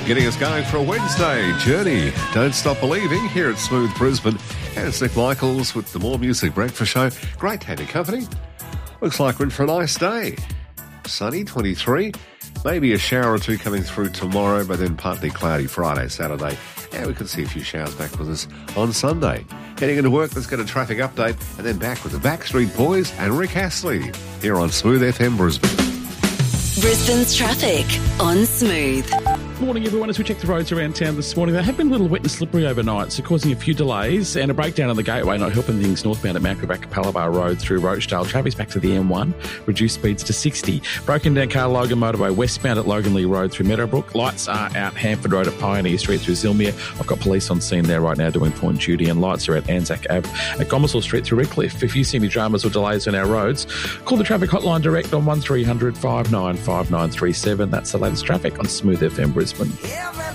Getting us going for a Wednesday journey. Don't stop believing here at Smooth Brisbane. And it's Nick Michaels with the More Music Breakfast Show. Great to have your company. Looks like we're in for a nice day. Sunny, 23. Maybe a shower or two coming through tomorrow, but then partly cloudy Friday, Saturday. And we could see a few showers back with us on Sunday. Heading into work, let's get a traffic update and then back with the Backstreet Boys and Rick Astley here on Smooth FM Brisbane. Brisbane's traffic on Smooth. Morning, everyone. As we check the roads around town this morning, they have been a little wet and slippery overnight, so causing a few delays and a breakdown on the gateway, not helping things northbound at Mount Gravatt Capalaba Road through Rochdale. Traffic's back to the M1, reduced speeds to 60. Broken down car Logan Motorway westbound at Logan Lee Road through Meadowbrook. Lights are out Hanford Road at Pioneer Street through Zilmere. I've got police on scene there right now doing point duty, and lights are at Anzac Ave at Gomersall Street through Redcliffe. If you see any dramas or delays on our roads, call the traffic hotline direct on 1300 595937. That's the latest traffic on Smooth FM Brisbane.